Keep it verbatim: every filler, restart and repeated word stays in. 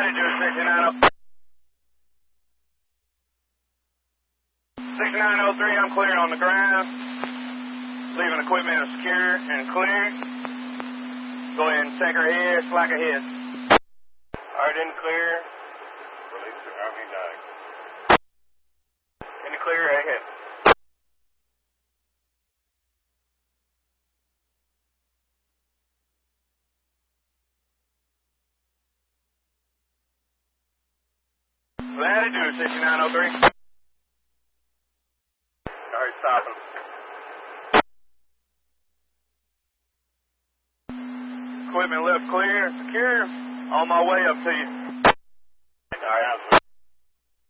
Latitude sixty-nine oh sixty-nine oh three, I'm clear on the ground. Leaving equipment secure and clear. Go ahead and take her head, slack her head. Alright, in the clear. Release the Army dive. In the clear, ahead. Latitude sixty-nine oh three. Alright, stop him. Equipment left clear, secure. On my way up to you. Alright.